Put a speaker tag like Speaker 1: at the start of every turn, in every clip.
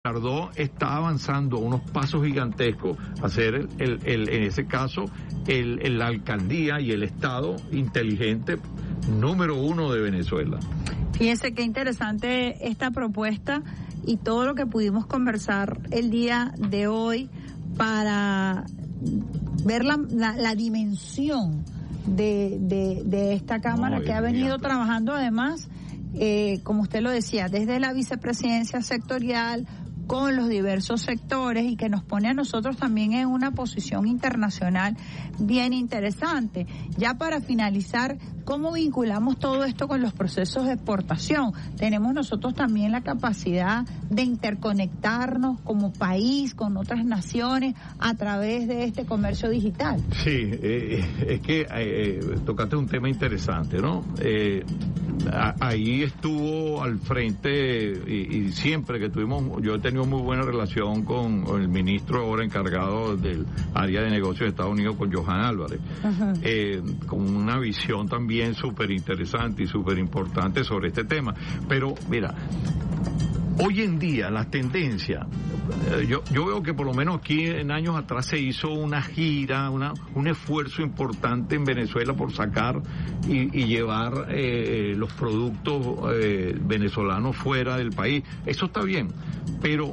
Speaker 1: está avanzando a unos pasos gigantescos a ser en ese caso la alcaldía y el Estado inteligente número 1 de Venezuela.
Speaker 2: Fíjense qué interesante esta propuesta y todo lo que pudimos conversar el día de hoy para ver la dimensión de esta Cámara que ha venido trabajando además, como usted lo decía, desde la vicepresidencia sectorial, con los diversos sectores y que nos pone a nosotros también en una posición internacional bien interesante. Ya para finalizar, ¿cómo vinculamos todo esto con los procesos de exportación? Tenemos nosotros también la capacidad de interconectarnos como país con otras naciones a través de este comercio digital.
Speaker 1: Sí, es que tocaste un tema interesante, ¿no? Ahí estuvo al frente y siempre que yo he tenido muy buena relación con el ministro ahora encargado del área de negocios de Estados Unidos, con Johan Álvarez, con una visión también súper interesante y súper importante sobre este tema. Pero mira, hoy en día las tendencias, yo veo que por lo menos aquí en años atrás se hizo una gira, un esfuerzo importante en Venezuela por sacar y llevar los productos venezolanos fuera del país. Eso está bien, pero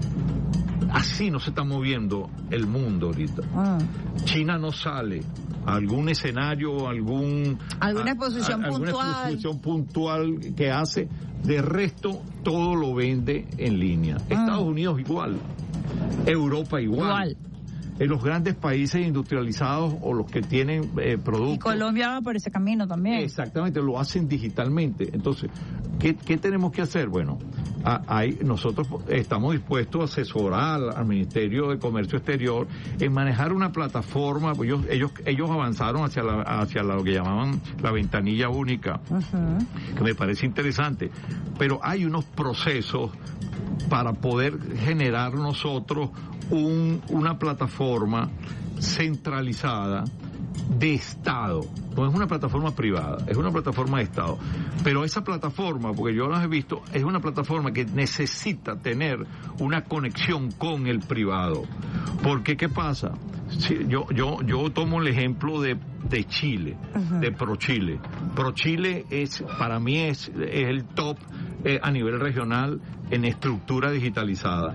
Speaker 1: así no se está moviendo el mundo ahorita. China no sale a algún escenario, alguna exposición puntual que hace. De resto, todo lo vende en línea. Estados Unidos igual, Europa igual. En los grandes países industrializados o los que tienen productos.
Speaker 2: Y Colombia va por ese camino también.
Speaker 1: Exactamente, lo hacen digitalmente. Entonces, ¿qué tenemos que hacer? Bueno, nosotros estamos dispuestos a asesorar al Ministerio de Comercio Exterior en manejar una plataforma. Pues ellos avanzaron hacia lo que llamaban la ventanilla única, que me parece interesante. Pero hay unos procesos para poder generar nosotros una plataforma centralizada de Estado. No es una plataforma privada, es una plataforma de Estado. Pero esa plataforma, porque yo las he visto, es una plataforma que necesita tener una conexión con el privado. Porque, ¿qué pasa? Si yo tomo el ejemplo de Chile, de ProChile. ProChile para mí es el top a nivel regional en estructura digitalizada.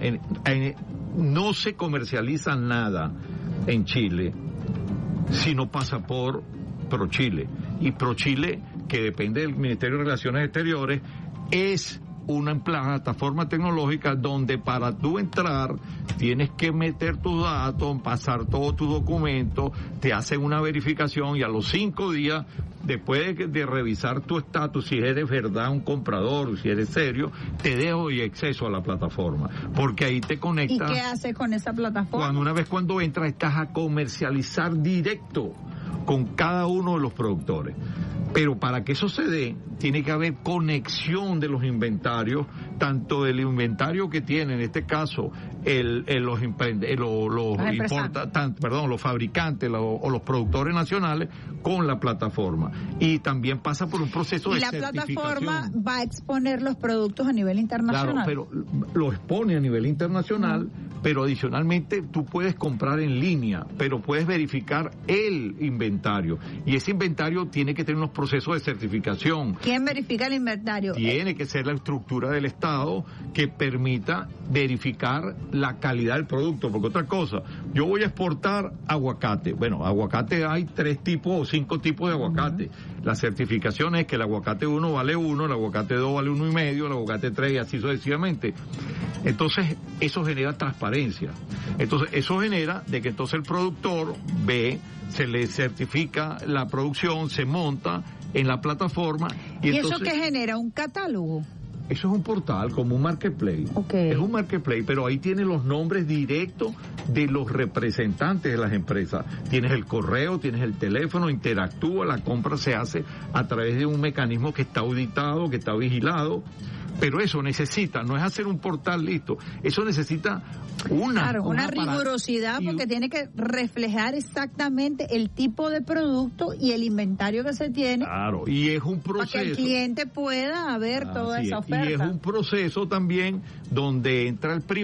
Speaker 1: No se comercializa nada en Chile si no pasa por ProChile. Y ProChile, que depende del Ministerio de Relaciones Exteriores, es una plataforma tecnológica donde para tú entrar tienes que meter tus datos, pasar todos tus documentos, te hacen una verificación y a los 5 días, después de revisar tu estatus, si eres verdad un comprador, si eres serio, te dejo y acceso a la plataforma, porque ahí te conectas.
Speaker 2: ¿Y qué haces con esa plataforma?
Speaker 1: Una vez cuando entras, estás a comercializar directo con cada uno de los productores. Pero para que eso se dé, tiene que haber conexión de los inventarios, tanto del inventario que tienen, en este caso, los fabricantes o los productores nacionales, con la plataforma. Y también pasa por un proceso de certificación. ¿Y la
Speaker 2: plataforma va a exponer los productos a nivel internacional?
Speaker 1: Claro, pero lo expone a nivel internacional, pero adicionalmente tú puedes comprar en línea, pero puedes verificar el inventario. Y ese inventario tiene que tener unos procesos de certificación.
Speaker 2: ¿Quién verifica el inventario?
Speaker 1: Tiene que ser la estructura del Estado que permita verificar la calidad del producto, porque otra cosa, yo voy a exportar aguacate. Bueno, aguacate hay 3 tipos o 5 tipos de aguacate. La certificación es que el aguacate 1 vale 1, el aguacate 2 vale 1,5, el aguacate 3 y así sucesivamente. Entonces, eso genera transparencia. Entonces, eso genera de que entonces el productor ve, se le certifica la producción, se monta en la plataforma.
Speaker 2: ¿Y entonces, eso qué genera? ¿Un catálogo?
Speaker 1: Eso es un portal, como un marketplace.
Speaker 2: Okay.
Speaker 1: Es un marketplace, pero ahí tiene los nombres directos de los representantes de las empresas. Tienes el correo, tienes el teléfono, interactúa, la compra se hace a través de un mecanismo que está auditado, que está vigilado. Pero eso necesita, no es hacer un portal listo, eso necesita una
Speaker 2: rigurosidad, porque tiene que reflejar exactamente el tipo de producto y el inventario que se tiene.
Speaker 1: Claro, y es un proceso.
Speaker 2: Para que el cliente pueda ver toda esa oferta.
Speaker 1: Y es un proceso también donde entra el privado.